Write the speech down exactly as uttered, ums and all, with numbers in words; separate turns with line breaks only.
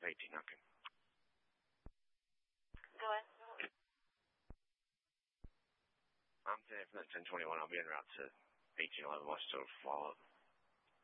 eighteen, okay.
Go ahead.
I'm ten from that ten twenty-one. I'll be en route to eighteen eleven West Oak follow-up.